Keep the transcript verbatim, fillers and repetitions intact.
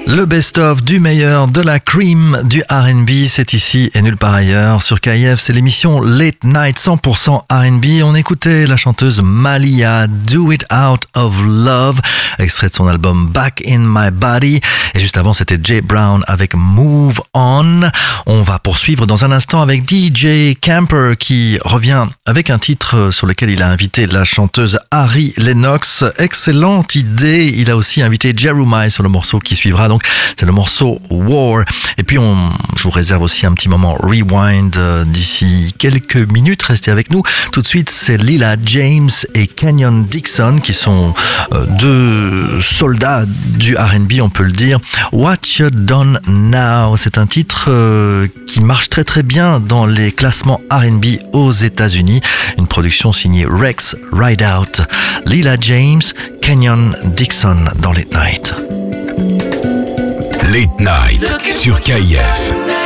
Le best-of du meilleur, de la cream, du R and B, c'est ici et nulle part ailleurs. Sur K I F, c'est l'émission Late Night cent pour cent R and B. On écoutait la chanteuse Malia, Do It Out of Love, extrait de son album Back in My Body. Et juste avant, c'était Jay Brown avec Move On. On va poursuivre dans un instant avec D J Camper qui revient avec un titre sur lequel il a invité la chanteuse Ari Lennox. Excellente idée. Il a aussi invité Jeremiah sur le morceau qui suivra. Donc, c'est le morceau War. Et puis, on, je vous réserve aussi un petit moment rewind euh, d'ici quelques minutes. Restez avec nous. Tout de suite, c'est Lila James et Kenyon Dixon qui sont euh, deux soldats du R and B, on peut le dire. What You Done Now, c'est un titre euh, qui marche très très bien dans les classements R and B aux États-Unis. Une production signée Rex Rideout. Lila James, Kenyon Dixon dans Late Night. Late Night sur K I F.